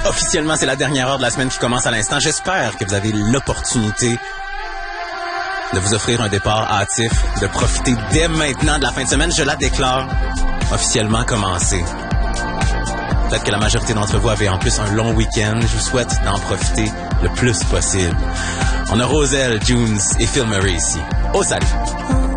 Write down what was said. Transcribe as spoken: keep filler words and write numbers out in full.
Officiellement, c'est la dernière heure de la semaine qui commence à l'instant. J'espère que vous avez l'opportunité de vous offrir un départ hâtif, de profiter dès maintenant de la fin de semaine. Je la déclare officiellement commencée. Peut-être que la majorité d'entre vous avez en plus un long week-end. Je vous souhaite d'en profiter le plus possible. On a Roselle, Junes et Phil Murray ici. Au salut!